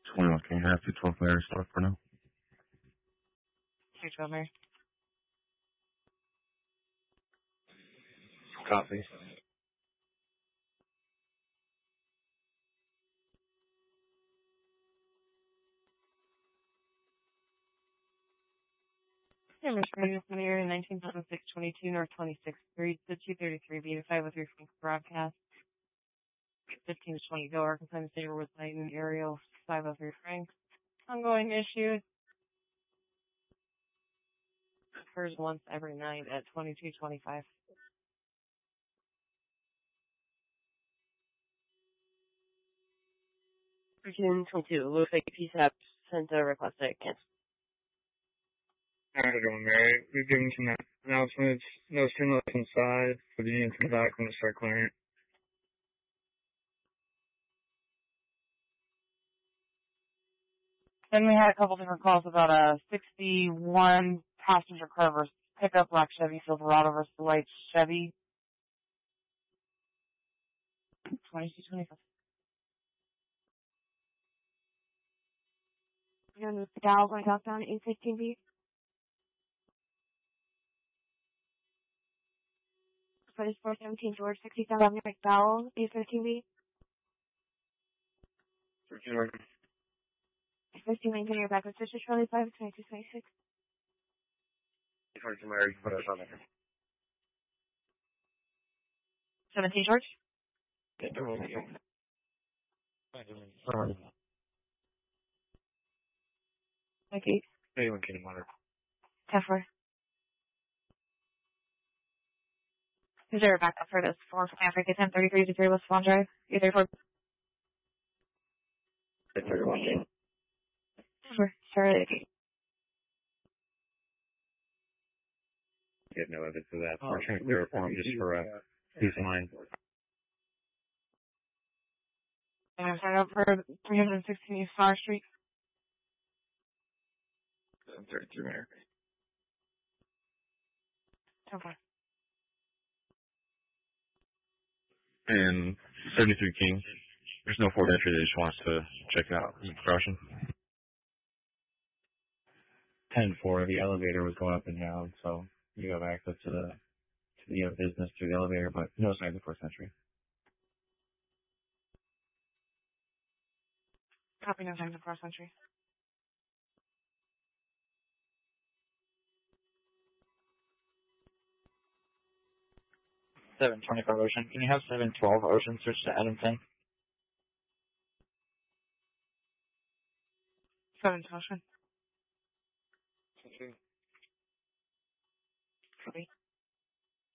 21, can you have 212 Mary start for now? 212 Mary. Copy. Numbers radio from the area 197622 North 26th Street, the 233 Beta 503 Frank broadcast. 15 to 20 go Arkansas Saber with Titan Aerial 503 Frank. Ongoing issues. Occurs once every night at 2225. 1322. Looks like PSAP sent a request to cancel. How's it going, Mary? We've given some announcements. No stimulus inside for the units in the back when to start clearing. Then we had a couple different calls about a 61 passenger car versus pickup, black Chevy Silverado versus white Chevy. 2225. You're going to the dial going southbound 815B. 417 George 67 McDowell 815B. 15 maintain your back with Sister Charlie 5 2226. 22 Mary, put us on there. 17 George? Okay. 81 Kingdom Hunter. 10-4. Is there a backup for this? 4 from Africa 1033 to 3 West Swan Drive? Either for 31. Charlie. You have no evidence of that. We're trying to clear a form just for peace of mind. And I'm signed up for 316 East Flower Street. 33 Mary. 10-4. And 73 King. There's no Ford entry that just wants to check out crushing. 10-4, the elevator was going up and down, so you have access to the business through the elevator, but no signs of Fourth Century. Copy, no signs of 4th Century. $725 Ocean. Can you have 712 Ocean switch to Edenton? 7 Ocean. Copy.